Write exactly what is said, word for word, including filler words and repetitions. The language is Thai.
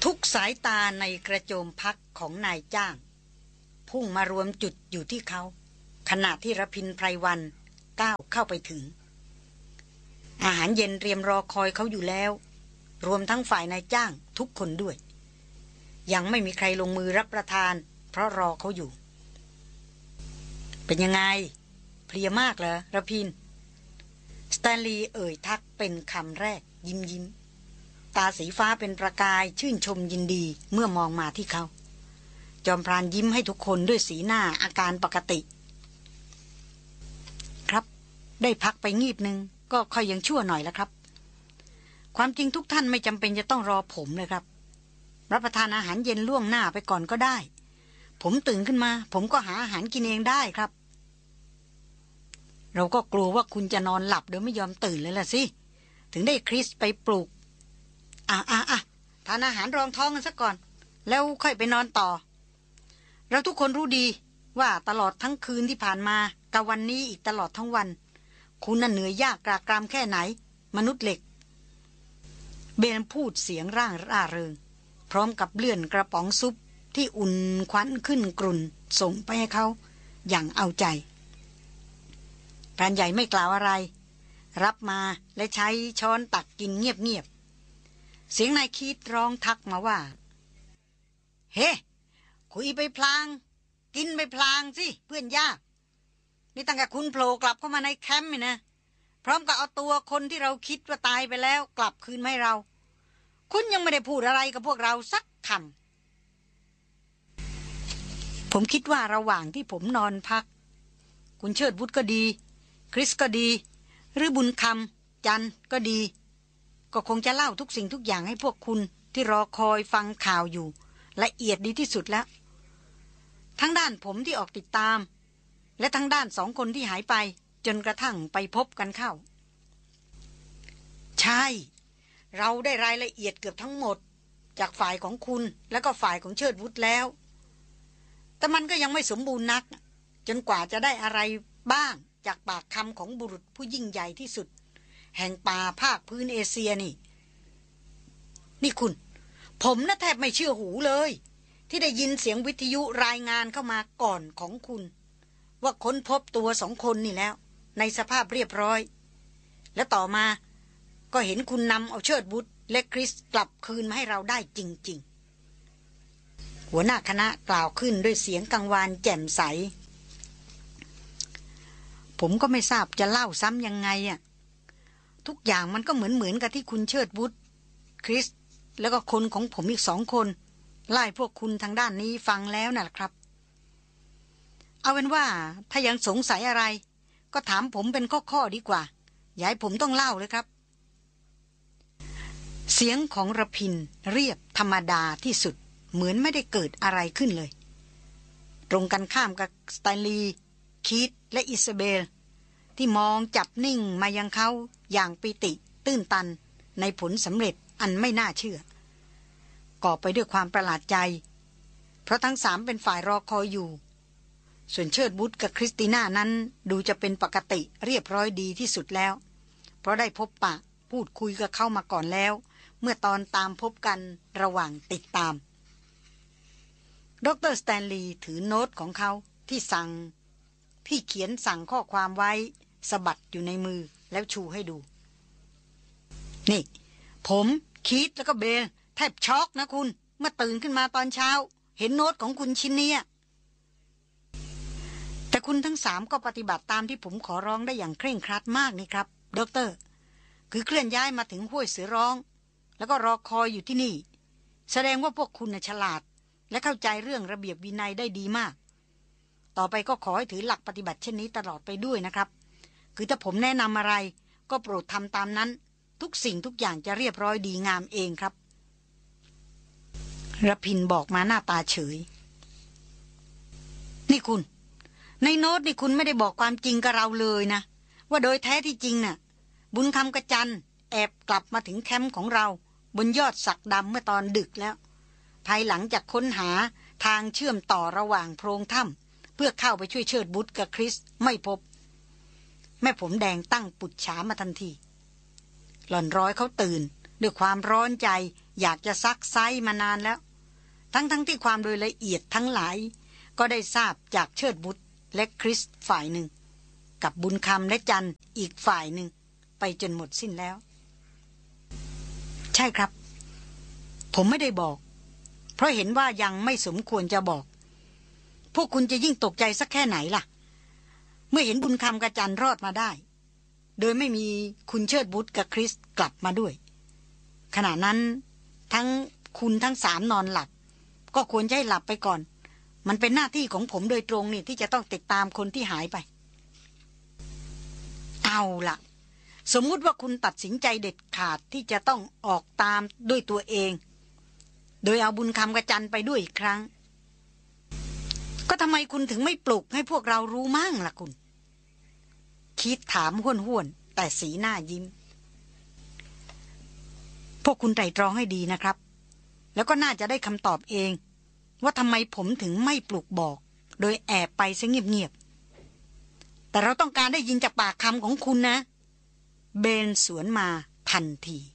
ทุกสายตาในกระโจมพักของนายจ้างพุ่งมารวมจุดอยู่ที่เขาขณะที่รพินไพรวันก้าวเข้าไปถึงอาหารเย็นเตรียมรอคอยเขาอยู่แล้วรวมทั้งฝ่ายนายจ้างทุกคนด้วยยังไม่มีใครลงมือรับประทานเพราะรอเขาอยู่เป็นยังไงเพลียมากเหรอรพินสแตนลีย์เอ่ยทักเป็นคำแรกยิ้มยิ้มตาสีฟ้าเป็นประกายชื่นชมยินดีเมื่อมองมาที่เขาจอมพรานยิ้มให้ทุกคนด้วยสีหน้าอาการปกติครับได้พักไปงีบนึงก็ค่อยยังชั่วหน่อยแล้วครับความจริงทุกท่านไม่จำเป็นจะต้องรอผมเลยครับรับประทานอาหารเย็นล่วงหน้าไปก่อนก็ได้ผมตื่นขึ้นมาผมก็หาอาหารกินเองได้ครับเราก็กลัวว่าคุณจะนอนหลับโดยไม่ยอมตื่นเลยล่ะสิถึงได้คริสไปปลุกอ่ะอ่ะอ่ะทานอาหารรองท้องกันซะก่อนแล้วค่อยไปนอนต่อเราทุกคนรู้ดีว่าตลอดทั้งคืนที่ผ่านมากับวันนี้อีกตลอดทั้งวันคุณน่ะเหนื่อยยากกรากรำแค่ไหนมนุษย์เหล็กเบนพูดเสียงร่างร่าเริงพร้อมกับเลื่อนกระป๋องซุปที่อุ่นควันขึ้นกรุ่นส่งไปให้เขาอย่างเอาใจพรานใหญ่ไม่กล่าวอะไรรับมาและใช้ช้อนตักกินเงียบๆเสียงนายคีดร้องทักมาว่าเฮ้คุยไปพลางกินไปพลางสิเพื่อนยากนี่ตั้งแต่คุณโผล่กลับเข้ามาในแคมป์นี่นะพร้อมกับเอาตัวคนที่เราคิดว่าตายไปแล้วกลับคืนมาให้เราคุณยังไม่ได้พูดอะไรกับพวกเราสักคำผมคิดว่าระหว่างที่ผมนอนพักคุณเชิดวุฒก็ดีคริสก็ดีหรือบุญคำจันก็ดีก็คงจะเล่าทุกสิ่งทุกอย่างให้พวกคุณที่รอคอยฟังข่าวอยู่ละเอียดดีที่สุดแล้วทั้งด้านผมที่ออกติดตามและทั้งด้านสองคนที่หายไปจนกระทั่งไปพบกันเข้าใช่เราได้รายละเอียดเกือบทั้งหมดจากฝ่ายของคุณและก็ฝ่ายของเชิดวุฒแล้วแต่มันก็ยังไม่สมบูรณ์นักจนกว่าจะได้อะไรบ้างจากปากคำของบุรุษผู้ยิ่งใหญ่ที่สุดแห่งป่าภาคพื้นเอเชียนี่นี่คุณผมน่ะแทบไม่เชื่อหูเลยที่ได้ยินเสียงวิทยุรายงานเข้ามาก่อนของคุณว่าค้นพบตัวสองคนนี่แล้วในสภาพเรียบร้อยและต่อมาก็เห็นคุณนำเอาเชิดวุฒและคริสกลับคืนมาให้เราได้จริงๆหัวหน้าคณะกล่าวขึ้นด้วยเสียงกังวานแจ่มใสผมก็ไม่ทราบจะเล่าซ้ำยังไงอ่ะทุกอย่างมันก็เหมือนเหมือนกับที่คุณเชิดวุฒคริสแล้วก็คนของผมอีกสองคนไล่พวกคุณทางด้านนี้ฟังแล้วน่ะครับเอาเป็นว่าถ้ายังสงสัยอะไรก็ถามผมเป็นข้อๆดีกว่าอย่าให้ผมต้องเล่าเลยครับเสียงของระพินเรียบธรรมดาที่สุดเหมือนไม่ได้เกิดอะไรขึ้นเลยตรงกันข้ามกับสไตลีคีธและอิซาเบลที่มองจับนิ่งมายังเขาอย่างปิติตื้นตันในผลสำเร็จอันไม่น่าเชื่อก่อไปด้วยความประหลาดใจเพราะทั้งสามเป็นฝ่ายรอคอยอยู่ส่วนเชิดวุฒกับคริสติน่านั้นดูจะเป็นปกติเรียบร้อยดีที่สุดแล้วเพราะได้พบปะพูดคุยกับเขามาก่อนแล้วเมื่อตอนตามพบกันระหว่างติดตามดร.สแตนลีย์ถือโน้ตของเขาที่สั่งที่เขียนสั่งข้อความไว้สะบัดอยู่ในมือแล้วชูให้ดูนี่ผมคีธแล้วก็เบลแทบช็อกนะคุณเมื่อตื่นขึ้นมาตอนเช้าเห็นโน้ตของคุณชิ้นนี้แต่คุณทั้งสามก็ปฏิบัติตามที่ผมขอร้องได้อย่างเคร่งครัดมากนี่ครับดร.คือเคลื่อนย้ายมาถึงห้วยเสือร้องแล้วก็รอคอยอยู่ที่นี่แสดงว่าพวกคุณน่ะฉลาดและเข้าใจเรื่องระเบียบวินัยได้ดีมากต่อไปก็ขอให้ถือหลักปฏิบัติเช่นนี้ตลอดไปด้วยนะครับคือถ้าผมแนะนำอะไรก็โปรดทำตามนั้นทุกสิ่งทุกอย่างจะเรียบร้อยดีงามเองครับระพินบอกมาหน้าตาเฉยนี่คุณในโน้ตนี่คุณไม่ได้บอกความจริงกับเราเลยนะว่าโดยแท้ที่จริงน่ะบุญคำกระจันแอบกลับมาถึงแคมป์ของเราบนยอดสักดำเมื่อตอนดึกแล้วภายหลังจากค้นหาทางเชื่อมต่อระหว่างโพรงถ้ำเพื่อเข้าไปช่วยเชิดวุฒกับคริสไม่พบแม่ผมแดงตั้งปุจฉามาทันทีหล่อนร้อยเขาตื่นด้วยความร้อนใจอยากจะซักไซมานานแล้วทั้งๆ ท, ที่ความโดยละเอียดทั้งหลายก็ได้ทราบจากเชิดบุตรและคริสฝ่ายหนึ่งกับบุญคำและจันอีกฝ่ายหนึ่งไปจนหมดสิ้นแล้วใช่ครับผมไม่ได้บอกเพราะเห็นว่ายังไม่สมควรจะบอกพวกคุณจะยิ่งตกใจสักแค่ไหนล่ะเมื่อเห็นบุญคำกับจันรอดมาได้โดยไม่มีคุณเชิดบุตรกับคริสกลับมาด้วยขณะนั้นทั้งคุณทั้งสามนอนหลับก็ควรจะให้หลับไปก่อนมันเป็นหน้าที่ของผมโดยตรงนี่ที่จะต้องติดตามคนที่หายไปเอาล่ะสมมุติว่าคุณตัดสินใจเด็ดขาดที่จะต้องออกตามด้วยตัวเองโดยเอาบุญคำกับจันไปด้วยอีกครั้งก็ทำไมคุณถึงไม่ปลุกให้พวกเรารู้มั่งล่ะคุณคิดถามห้วนๆแต่สีหน้ายิ้มพวกคุณไตร่ตรองให้ดีนะครับแล้วก็น่าจะได้คำตอบเองว่าทำไมผมถึงไม่ปลุกบอกโดยแอบไปซะเงียบๆแต่เราต้องการได้ยินจากปากคำของคุณนะเบนสวนมาทันที